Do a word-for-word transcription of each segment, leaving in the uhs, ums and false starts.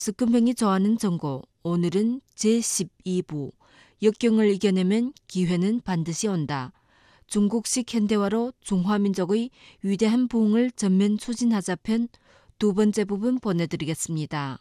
스크병이 좋아하는 전고, 오늘은 제십이 부 역경을 이겨내면 기회는 반드시 온다. 중국식 현대화로 중화민족의 위대한 부흥을 전면 추진하자 편 두 번째 부분 보내드리겠습니다.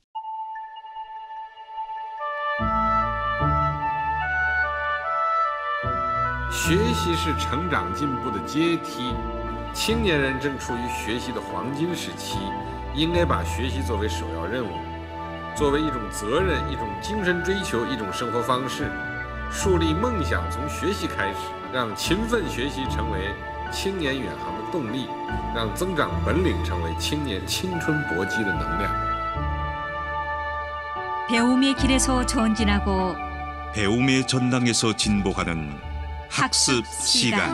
学习是成长进步的阶梯，青年人正处于学习的黄金时期，应该把学习作为首要任务，作为一种责任、一种精神追求、一种生活方式，树立梦想从学习开始，让勤奋学习成为青年远航的动力，让增长本领成为青年青春搏击的能量。 배움의 길에서 전진하고 배움의 전당에서 진보하는 학습 시간.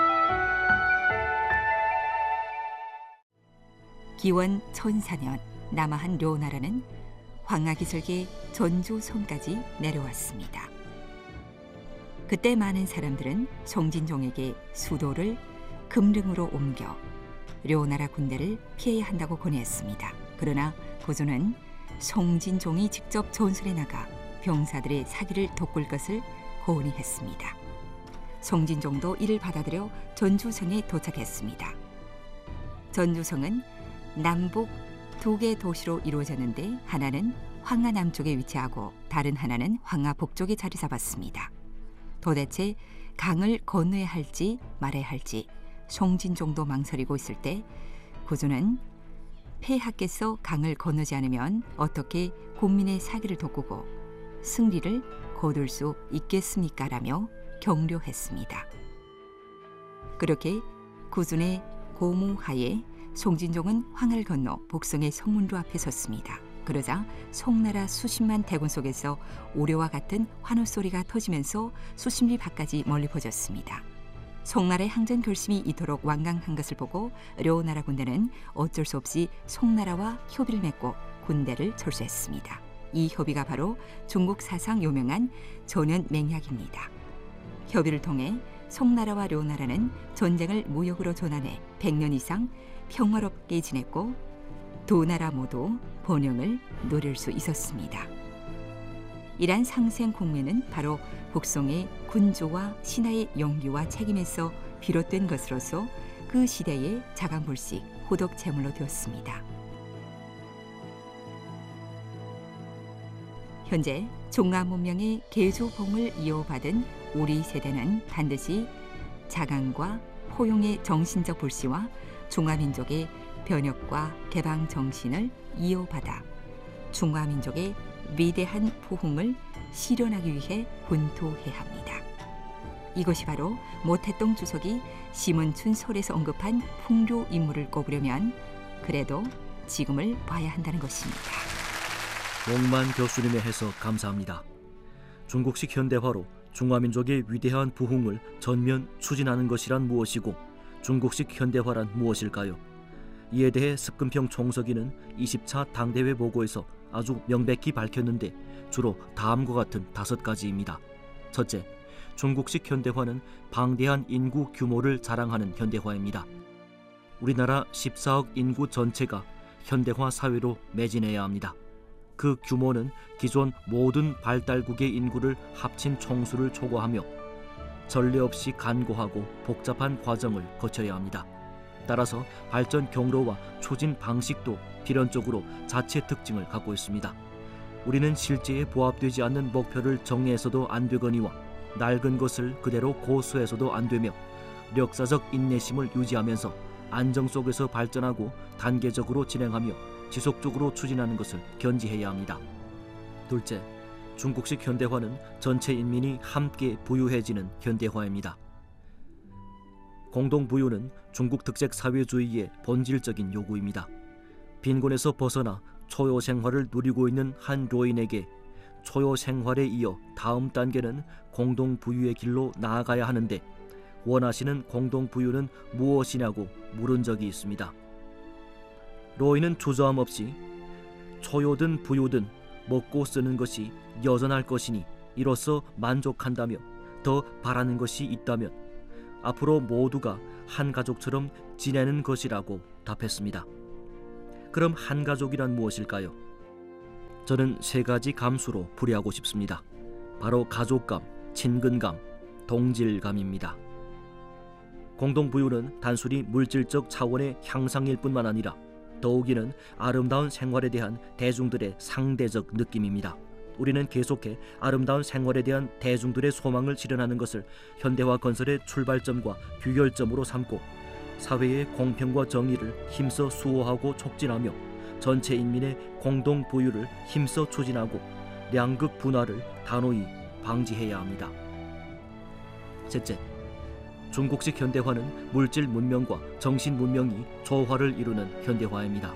기원 천사 년 남아한 료나라는 황하기슭의 전주성까지 내려왔습니다. 그때 많은 사람들은 송진종에게 수도를 금릉으로 옮겨 료나라 군대를 피해야 한다고 권했습니다. 그러나 고조는 송진종이 직접 전술에 나가 병사들의 사기를 돋굴 것을 고언했습니다. 송진종도 이를 받아들여 전주성에 도착했습니다. 전주성은 남북 두 개 도시로 이루어졌는데 하나는 황하 남쪽에 위치하고 다른 하나는 황하 북쪽에 자리 잡았습니다. 도대체 강을 건너야 할지 말아야 할지 송진종도 망설이고 있을 때 고조는 폐하께서 강을 건너지 않으면 어떻게 국민의 사기를 돋구고 승리를 거둘 수 있겠습니까? 라며 격려했습니다. 그렇게 구준의 고무하에 송진종은 황하를 건너 복성의 성문로 앞에 섰습니다. 그러자 송나라 수십만 대군 속에서 우려와 같은 환호 소리가 터지면서 수십 리 밖까지 멀리 퍼졌습니다. 송나라의 항전 결심이 이토록 완강한 것을 보고 료나라 군대는 어쩔 수 없이 송나라와 협의를 맺고 군대를 철수했습니다. 이 협의가 바로 중국 사상 유명한 전연맹약입니다. 협의를 통해 송나라와 료나라는 전쟁을 무역으로 전환해 백 년 이상 평화롭게 지냈고 두 나라 모두 번영을 누릴 수 있었습니다. 이러한 상생 국면은 바로 북송의 군주와 신하의 용기와 책임에서 비롯된 것으로서 그 시대의 자강불식 호덕 제물로 되었습니다. 현재 중화 문명의 계주봉을 이어받은 우리 세대는 반드시 자강과 포용의 정신적 불씨와 중화민족의 변혁과 개방 정신을 이어받아 중화민족의 위대한 부흥을 실현하기 위해 분투해야 합니다. 이것이 바로 모태동 주석이 심은춘 설에서 언급한 풍류 인물을 꼽으려면 그래도 지금을 봐야 한다는 것입니다. 몽만 교수님의 해석 감사합니다. 중국식 현대화로 중화민족의 위대한 부흥을 전면 추진하는 것이란 무엇이고 중국식 현대화란 무엇일까요? 이에 대해 습근평 총서기는 이십 차 당대회 보고에서 아주 명백히 밝혔는데 주로 다음과 같은 다섯 가지입니다. 첫째, 중국식 현대화는 방대한 인구 규모를 자랑하는 현대화입니다. 우리나라 십사억 인구 전체가 현대화 사회로 매진해야 합니다. 그 규모는 기존 모든 발달국의 인구를 합친 총수를 초과하며 전례 없이 간고하고 복잡한 과정을 거쳐야 합니다. 따라서 발전 경로와 추진 방식도 필연적으로 자체 특징을 갖고 있습니다. 우리는 실제에 부합되지 않는 목표를 정해서도 안 되거니와 낡은 것을 그대로 고수해서도 안 되며 역사적 인내심을 유지하면서 안정 속에서 발전하고 단계적으로 진행하며 지속적으로 추진하는 것을 견지해야 합니다. 둘째, 중국식 현대화는 전체 인민이 함께 부유해지는 현대화입니다. 공동부유는 중국 특색 사회주의의 본질적인 요구입니다. 빈곤에서 벗어나 초요 생활을 누리고 있는 한 노인에게 초요 생활에 이어 다음 단계는 공동부유의 길로 나아가야 하는데 원하시는 공동부유는 무엇이냐고 물은 적이 있습니다. 노인은 주저함 없이 초요든 부유든 먹고 쓰는 것이 여전할 것이니 이로써 만족한다며 더 바라는 것이 있다면 앞으로 모두가 한 가족처럼 지내는 것이라고 답했습니다. 그럼 한 가족이란 무엇일까요? 저는 세 가지 감수로 풀이하고 싶습니다. 바로 가족감, 친근감, 동질감입니다. 공동부유는 단순히 물질적 차원의 향상일 뿐만 아니라 더욱이는 아름다운 생활에 대한 대중들의 상대적 느낌입니다. 우리는 계속해 아름다운 생활에 대한 대중들의 소망을 실현하는 것을 현대화 건설의 출발점과 규결점으로 삼고 사회의 공평과 정의를 힘써 수호하고 촉진하며 전체 인민의 공동 부유를 힘써 추진하고 양극 분화를 단호히 방지해야 합니다. 셋째, 중국식 현대화는 물질 문명과 정신 문명이 조화를 이루는 현대화입니다.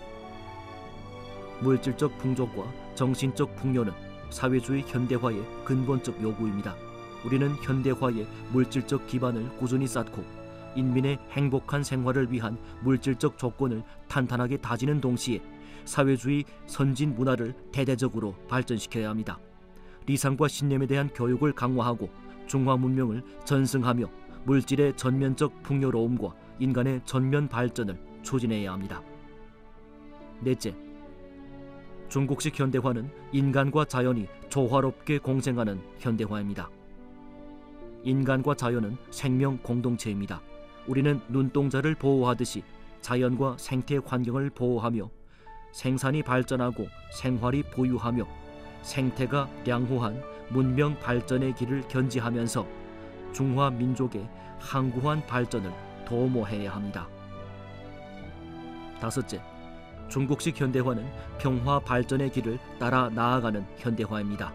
물질적 풍족과 정신적 풍요는 사회주의 현대화의 근본적 요구입니다. 우리는 현대화의 물질적 기반을 꾸준히 쌓고 인민의 행복한 생활을 위한 물질적 조건을 탄탄하게 다지는 동시에 사회주의 선진 문화를 대대적으로 발전시켜야 합니다. 리상과 신념에 대한 교육을 강화하고 중화 문명을 전승하며 물질의 전면적 풍요로움과 인간의 전면 발전을 추진해야 합니다. 넷째, 중국식 현대화는 인간과 자연이 조화롭게 공생하는 현대화입니다. 인간과 자연은 생명 공동체입니다. 우리는 눈동자를 보호하듯이 자연과 생태 환경을 보호하며 생산이 발전하고 생활이 부유하며 생태가 량호한 문명 발전의 길을 견지하면서 중화 민족의 항구한 발전을 도모해야 합니다. 다섯째, 중국식 현대화는 평화 발전의 길을 따라 나아가는 현대화입니다.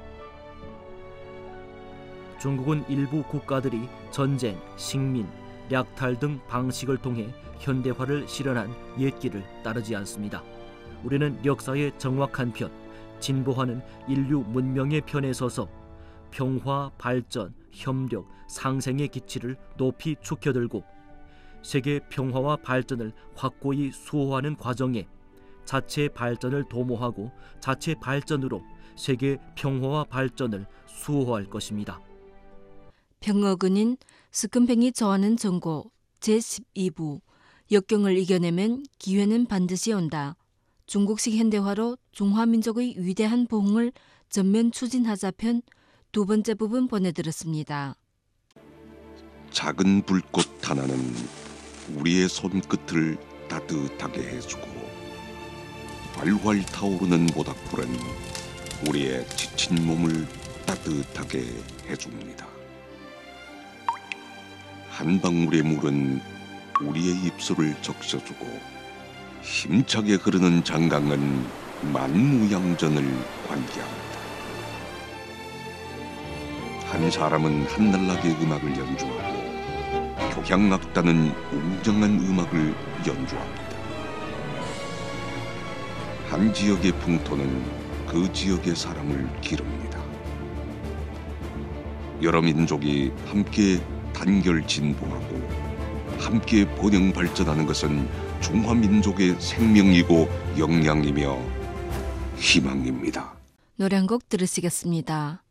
중국은 일부 국가들이 전쟁, 식민, 약탈 등 방식을 통해 현대화를 실현한 옛길을 따르지 않습니다. 우리는 역사의 정확한 편, 진보하는 인류 문명의 편에 서서 평화, 발전, 협력, 상생의 기치를 높이 축혀들고 세계 평화와 발전을 확고히 수호하는 과정에 자체 발전을 도모하고 자체 발전으로 세계 평화와 발전을 수호할 것입니다. 병어근인 스금팽이 저하는 전고 제십이 부 역경을 이겨내면 기회는 반드시 온다. 중국식 현대화로 중화민족의 위대한 보흥을 전면 추진하자 편 두 번째 부분 보내드렸습니다. 작은 불꽃 하나는 우리의 손끝을 따뜻하게 해주고 활활 타오르는 모닥불은 우리의 지친 몸을 따뜻하게 해줍니다. 한 방울의 물은 우리의 입술을 적셔주고 힘차게 흐르는 장강은 만무양전을 관계합니다. 한 사람은 한날나게 음악을 연주하고 교향악단은 웅장한 음악을 연주합니다. 한 지역의 풍토는 그 지역의 사람을 기릅니다. 여러 민족이 함께 단결 진보하고 함께 번영 발전하는 것은 중화민족의 생명이고 역량이며 희망입니다. 노래 한 곡 들으시겠습니다.